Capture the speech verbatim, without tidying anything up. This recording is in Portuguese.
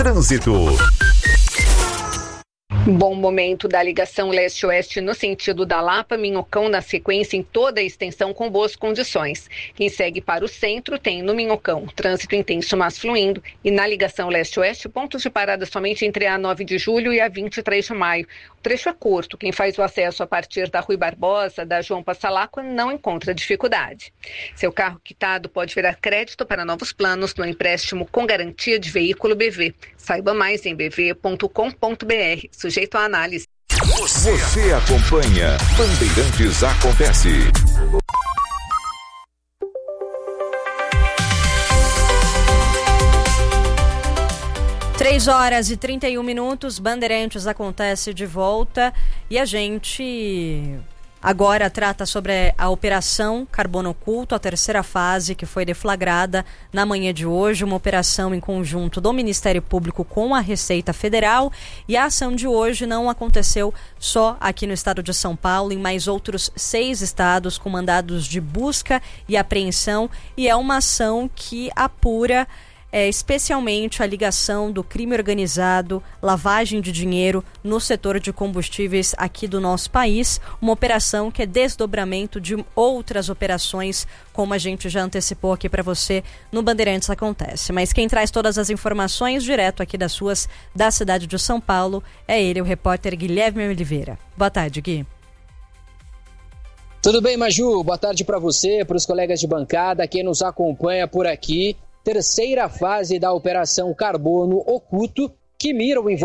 Trânsito. Bom momento da ligação leste-oeste no sentido da Lapa, Minhocão na sequência em toda a extensão com boas condições. Quem segue para o centro tem no Minhocão trânsito intenso mas fluindo e na ligação leste-oeste pontos de parada somente entre a nove de julho e a vinte e três de maio. O trecho é curto, quem faz o acesso a partir da Rui Barbosa, da João Passalacqua não encontra dificuldade. Seu carro quitado pode virar crédito para novos planos no empréstimo com garantia de veículo B V. Saiba mais em b v ponto com ponto b r. Sujeito à análise. Você, Você acompanha Bandeirantes Acontece. Três horas e trinta e um minutos, Bandeirantes Acontece de volta e a gente agora trata sobre a Operação Carbono Oculto, a terceira fase que foi deflagrada na manhã de hoje, uma operação em conjunto do Ministério Público com a Receita Federal, e a ação de hoje não aconteceu só aqui no estado de São Paulo, em mais outros seis estados com mandados de busca e apreensão, e é uma ação que apura É, especialmente a ligação do crime organizado, lavagem de dinheiro no setor de combustíveis aqui do nosso país, uma operação que é desdobramento de outras operações, como a gente já antecipou aqui para você no Bandeirantes Acontece. Mas quem traz todas as informações direto aqui das ruas da cidade de São Paulo é ele, o repórter Guilherme Oliveira. Boa tarde, Gui. Tudo bem, Maju? Boa tarde para você, para os colegas de bancada, quem nos acompanha por aqui. Terceira fase da Operação Carbono Oculto, que mira o envolvimento